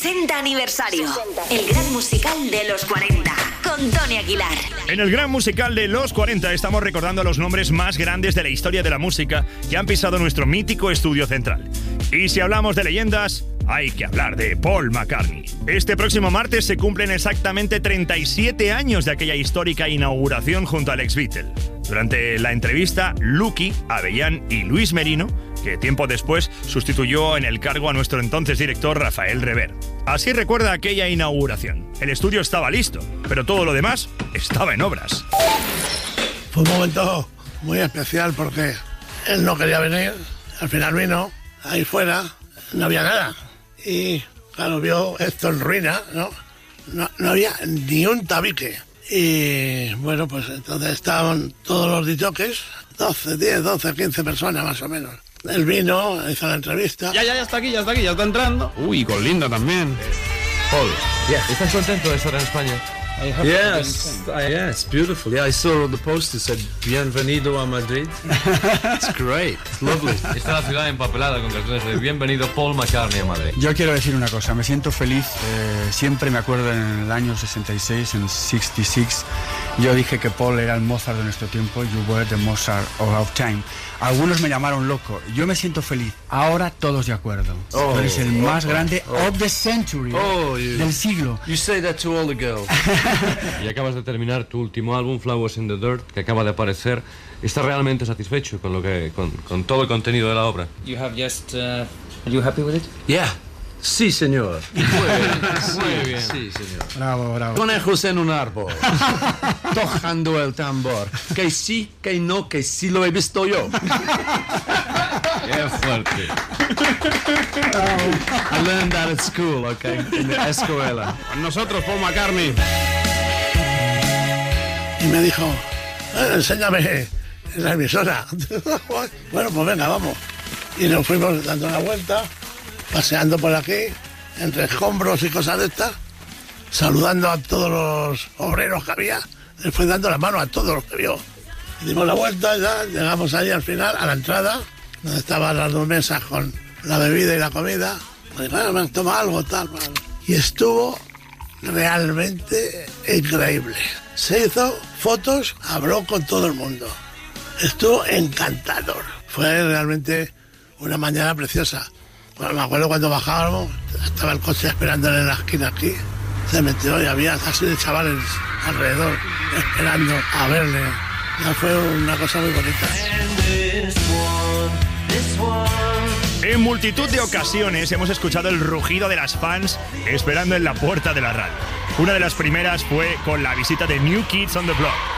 60 aniversario. El gran musical de los 40. Con Tony Aguilar. En el gran musical de los 40 estamos recordando a los nombres más grandes de la historia de la música que han pisado nuestro mítico estudio central. Y si hablamos de leyendas, hay que hablar de Paul McCartney. Este próximo martes se cumplen exactamente 37 años de aquella histórica inauguración junto al ex-Beatle. Durante la entrevista, Lucky, Avellán y Luis Merino, que tiempo después sustituyó en el cargo a nuestro entonces director Rafael Rever. Así recuerda aquella inauguración. El estudio estaba listo, pero todo lo demás estaba en obras. Fue un momento muy especial porque él no quería venir, al final vino, ahí fuera no había nada. Y claro, vio esto en ruina, ¿no? No había ni un tabique. Y bueno, pues entonces estaban todos los disjockeys, 10, 12, 15 personas más o menos. Él vino, hizo la entrevista. Ya está aquí, ya está entrando. Uy, con Linda también. Paul, ¿estás contento de estar en España? Yes, beautiful. Yeah, I saw the poster said "Bienvenido a Madrid." It's great, it's lovely. Está la ciudad empapelada con carteles de "Bienvenido Paul McCartney a Madrid". Yo quiero decir una cosa, me siento feliz. Siempre me acuerdo en el año 66, en 66, yo dije que Paul era el Mozart de nuestro tiempo. You were the Mozart of our time. Algunos me llamaron loco. Yo me siento feliz. Ahora todos de acuerdo. Tú eres el más grande of the century, del siglo. You say that to all the girls. Y acabas de terminar tu último álbum, Flowers in the Dirt, que acaba de aparecer. ¿Estás realmente satisfecho con todo el contenido de la obra? Are you happy with it? Yeah. Sí, señor. Muy bien. Sí, señor. Bravo. Conejos en un árbol, tocando el tambor. Que sí, que no, que sí lo he visto yo. Qué fuerte. I learned that at school, okay, en la escuela. Con nosotros, Paul McCartney. Y me dijo, enséñame la emisora. Bueno, pues venga, vamos. Y nos fuimos dando una vuelta, paseando por aquí, entre escombros y cosas de estas, saludando a todos los obreros que había. Le fue dando la mano a todos los que vio. Dimos la vuelta y ya llegamos ahí al final, a la entrada, donde estaban las dos mesas con la bebida y la comida. Pues bueno, me toma algo, tal. Y estuvo realmente increíble. Se hizo fotos, habló con todo el mundo. Estuvo encantador. Fue realmente una mañana preciosa. Bueno, me acuerdo cuando bajábamos, estaba el coche esperándole en la esquina aquí. Se metió y había así de chavales alrededor, esperando a verle. Ya fue una cosa muy bonita. En multitud de ocasiones hemos escuchado el rugido de las fans esperando en la puerta de la radio. Una de las primeras fue con la visita de New Kids on the Block.